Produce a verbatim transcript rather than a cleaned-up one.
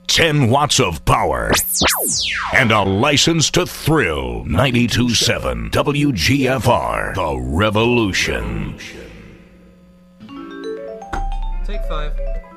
ten watts of power, and a license to thrill. ninety-two point seven W G F R, The Revolution. Take five.